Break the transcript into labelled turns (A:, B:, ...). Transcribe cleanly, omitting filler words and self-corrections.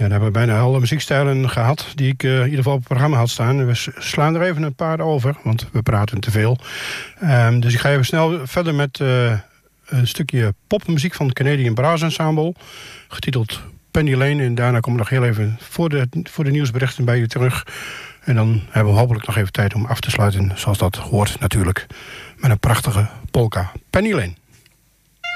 A: dan hebben we bijna alle muziekstijlen gehad die ik in ieder geval op het programma had staan. We slaan er even een paar over, want we praten te veel. Dus ik ga even snel verder met een stukje popmuziek van het Canadian Brass Ensemble, getiteld Penny Lane. En daarna kom ik nog heel even voor de nieuwsberichten bij u terug. En dan hebben we hopelijk nog even tijd om af te sluiten, zoals dat hoort natuurlijk, met een prachtige polka. Penny Lane.